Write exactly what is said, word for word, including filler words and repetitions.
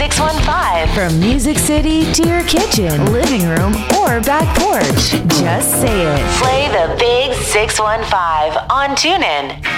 six one five. From Music City to your kitchen, living room, or back porch, just say it. Play the Big six one five on TuneIn.